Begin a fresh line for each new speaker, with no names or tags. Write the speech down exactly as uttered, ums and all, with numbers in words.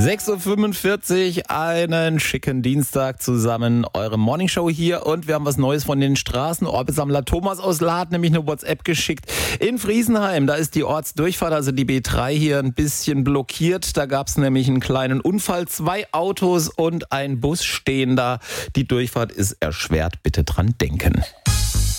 sechs Uhr fünfundvierzig, einen schicken Dienstag zusammen, eure Morningshow hier und wir haben was Neues von den Straßenorbesammler Thomas aus Lad, nämlich eine WhatsApp geschickt. In Friesenheim, da ist die Ortsdurchfahrt, also die B drei hier ein bisschen blockiert. Da gab es nämlich einen kleinen Unfall, zwei Autos und ein Bus stehen da. Die Durchfahrt ist erschwert, bitte dran denken.